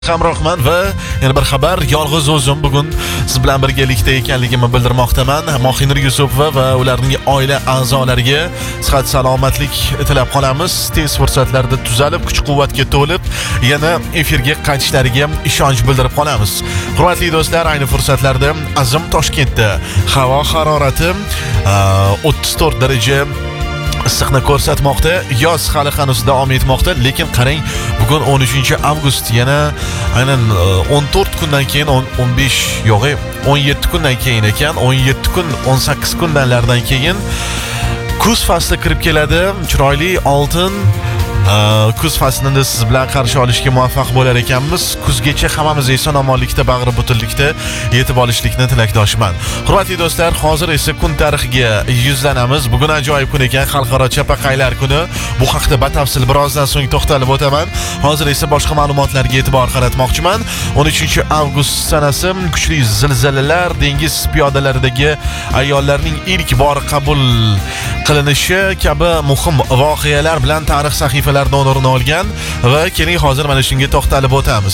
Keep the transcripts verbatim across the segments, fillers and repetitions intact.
Hamrohman va yana bir xabar, yolg'iz o'zim bugun siz bilan birgalikda ekanligimni bildirmoqdaman. Mohinur Yusupova va ularning oila a'zolariga sihat salomatlik tilab qolamiz. Tez fursatlarda tuzalib, kuch-quvvatga to'lib, yana efirga qaytishlariga ishonch bildirib qolamiz. Hurmatli do'stlar, ayni fursatlarda Azim Toshkentda havo harorati o'ttiz to'rt daraja issiqni ko'rsatmoqda. Yoz hali hanuz davom etmoqda, lekin qarang, bugun o'n uchinchi avgust, yana aynan o'n to'rt kundan keyin o'n besh yo'g'i o'n yetti kundan keyin ekan, o'n yetti kun o'n sakkiz kundanlardan keyin kuz fasli kirib keladi. Chiroyli oltin kuz faslini siz bilan qarshi olishga muvaffaq bo'lar ekanmiz. Kuzgacha hammamiz eson-omonlikda, bag'ri butunlikda yetib olishlikni tilakdoshiman. Hurmatli do'stlar, hozir esa kun tarixiga yuzlanamiz. Bugun ajoyib kun ekan, xalqaro chapaqaylar kuni. Bu haqda batafsil birozdan so'ng to'xtalib o'taman. Hozir esa boshqa ma'lumotlarga e'tibor qaratmoqchiman. o'n uchinchi avgust sanasi kuchli zilzilalar, dengiz piyodalaridagi ayollarning ilk bor qabul qilinishi kabi muhim voqealar bilan tarix sahifalaridan o'rin olgan va keling hozir mana shunga to'xtalib o'tamiz.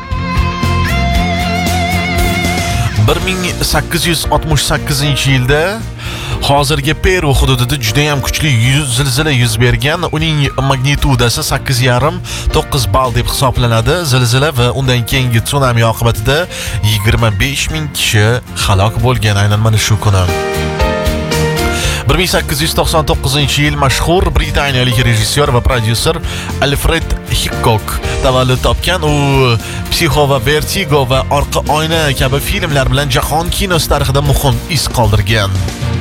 bir ming sakkiz yuz oltmish sakkizinchi yilda hozirgi Peru hududida juda ham kuchli zilzila yuz bergan. Uning magnitudasi sakkiz yarim to'qqiz ball deb hisoblanadi. Zilzila va undan keyingi tsunami oqibatida yigirma besh ming kishi halok bo'lgan aynan mana shu kuni. bir ming sakkiz yuz to'qson to'qqizinchi yil mashhur britaniyalik rejissyor va prodyuser Alfred Hitchcock tavallud topgan. U Psixo va Vertigo va Orqa oyna kabi filmlar bilan jahon kinosi tarixida muhim iz qoldirgan.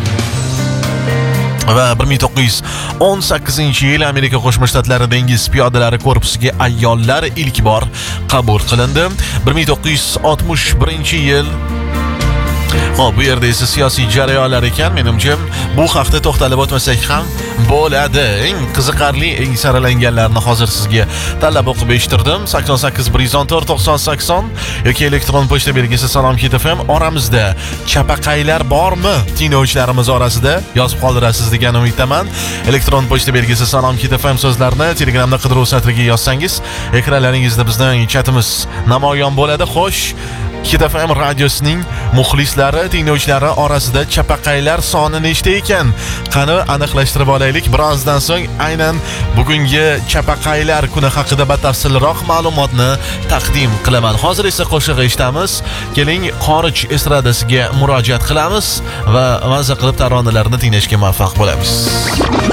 Va bir ming to'qqiz yuz o'n sakkizinchi yil Amerika Qo'shma Shtatlari dengiz piyodalari korpusiga ayollar ilk bor qabul qilindi. bir ming to'qqiz yuz oltmish birinchi yil Xo'p, bu yerda esa siyosiy jarayonlar ekan. Menimcha bu haqda to'xtalib o'tmasak ham bo'ladi. Eng qiziqarli, eng saralanganlarni hozir sizga tanlab o'qib eshittirdim. sakson sakkiz bir yuz o'n to'rt to'qson sakson yoki elektron pochta belgisi Salom Hit F M. Oramizda chapaqaylar bormi? Tinglovchilarimiz orasida yozib qoldirasiz degan umiddaman. Elektron pochta belgisi Salom Hit F M so'zlarni Telegramda qidiruv satriga yozsangiz, ekranlaringizda bizning chatimiz namoyon bo'ladi. Xo'sh, Hit F M radiosining muxlislari, tinglovchilari orasida chapaqaylar soni nechta ekan? Qani aniqlashtirib olaylik. Birozdan so'ng aynan bugungi chapaqaylar kuni haqida batafsilroq ma'lumotni taqdim qilaman. Hozir esa qo'shiq eshitamiz. Keling, xorij estradasiga murojaat qilamiz va mazza qilib taronalarni tinglashga muvaffaq bo'lamiz.